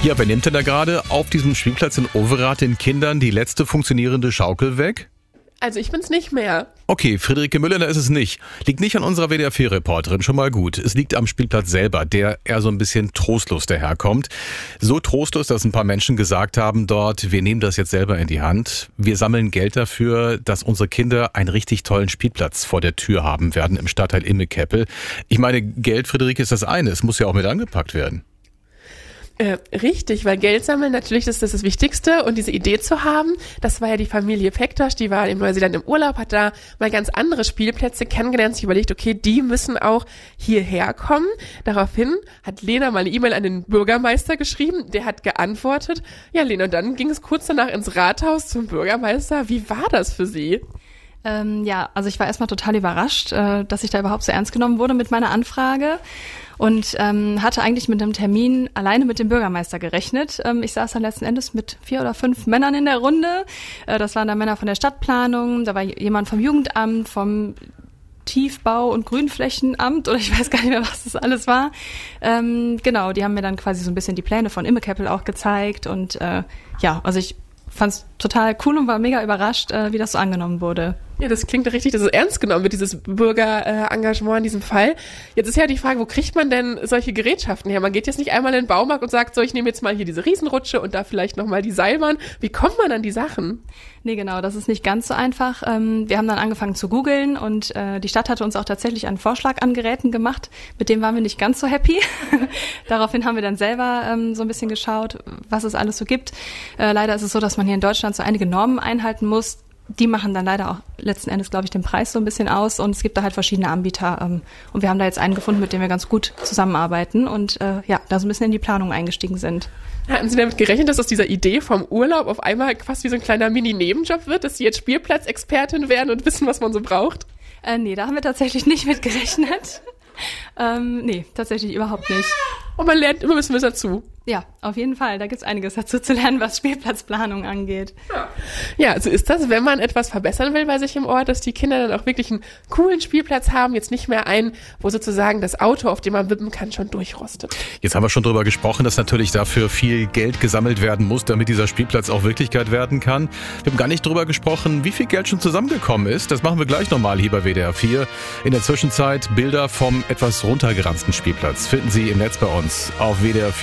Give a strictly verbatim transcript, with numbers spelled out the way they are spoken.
Ja, wer nimmt denn da gerade auf diesem Spielplatz in Overath den Kindern die letzte funktionierende Schaukel weg? Also ich bin's nicht mehr. Okay, Friederike Müller ist es nicht. Liegt nicht an unserer W D R vier Reporterin, schon mal gut. Es liegt am Spielplatz selber, der eher so ein bisschen trostlos daherkommt. So trostlos, dass ein paar Menschen gesagt haben dort, wir nehmen das jetzt selber in die Hand. Wir sammeln Geld dafür, dass unsere Kinder einen richtig tollen Spielplatz vor der Tür haben werden im Stadtteil Immekeppel. Ich meine, Geld, Friederike, ist das eine. Es muss ja auch mit angepackt werden. Äh, richtig, weil Geld sammeln natürlich ist das das Wichtigste und diese Idee zu haben, das war ja die Familie Pektosch, die war in Neuseeland im Urlaub, hat da mal ganz andere Spielplätze kennengelernt, sich überlegt, okay, die müssen auch hierher kommen. Daraufhin hat Lena mal eine E-Mail an den Bürgermeister geschrieben, der hat geantwortet. Ja, Lena, und dann ging es kurz danach ins Rathaus zum Bürgermeister. Wie war das für Sie? Ähm, ja, also ich war erstmal total überrascht, äh, dass ich da überhaupt so ernst genommen wurde mit meiner Anfrage und ähm, hatte eigentlich mit einem Termin alleine mit dem Bürgermeister gerechnet. Ähm, ich saß dann letzten Endes mit vier oder fünf Männern in der Runde. Äh, das waren dann Männer von der Stadtplanung, da war jemand vom Jugendamt, vom Tiefbau- und Grünflächenamt oder ich weiß gar nicht mehr, was das alles war. Ähm, genau, die haben mir dann quasi so ein bisschen die Pläne von Immekeppel auch gezeigt und äh, ja, also ich fand's total cool und war mega überrascht, äh, wie das so angenommen wurde. Ja, das klingt richtig, dass es ernst genommen wird, dieses Bürgerengagement in diesem Fall. Jetzt ist ja die Frage, wo kriegt man denn solche Gerätschaften her? Man geht jetzt nicht einmal in den Baumarkt und sagt, so, ich nehme jetzt mal hier diese Riesenrutsche und da vielleicht nochmal die Seilbahn. Wie kommt man an die Sachen? Nee, genau, das ist nicht ganz so einfach. Ähm, wir haben dann angefangen zu googeln und äh, die Stadt hatte uns auch tatsächlich einen Vorschlag an Geräten gemacht. Mit dem waren wir nicht ganz so happy. Daraufhin haben wir dann selber ähm, so ein bisschen geschaut, was es alles so gibt. Äh, leider ist es so, dass man hier in Deutschland so einige Normen einhalten muss. Die machen dann leider auch letzten Endes, glaube ich, den Preis so ein bisschen aus und es gibt da halt verschiedene Anbieter ähm, und wir haben da jetzt einen gefunden, mit dem wir ganz gut zusammenarbeiten und äh, ja, da so ein bisschen in die Planung eingestiegen sind. Hatten Sie damit gerechnet, dass aus dieser Idee vom Urlaub auf einmal fast wie so ein kleiner Mini-Nebenjob wird, dass Sie jetzt Spielplatzexpertin werden und wissen, was man so braucht? Äh, nee, da haben wir tatsächlich nicht mit gerechnet. ähm, nee, tatsächlich überhaupt nicht. Und man lernt immer ein bisschen was dazu. Ja, auf jeden Fall. Da gibt's einiges dazu zu lernen, was Spielplatzplanung angeht. Ja. Ja, also ist das, wenn man etwas verbessern will bei sich im Ort, dass die Kinder dann auch wirklich einen coolen Spielplatz haben, jetzt nicht mehr einen, wo sozusagen das Auto, auf dem man wippen kann, schon durchrostet. Jetzt haben wir schon drüber gesprochen, dass natürlich dafür viel Geld gesammelt werden muss, damit dieser Spielplatz auch Wirklichkeit werden kann. Wir haben gar nicht drüber gesprochen, wie viel Geld schon zusammengekommen ist. Das machen wir gleich nochmal hier bei W D R vier. In der Zwischenzeit Bilder vom etwas runtergeranzten Spielplatz finden Sie im Netz bei uns auf W D R vier.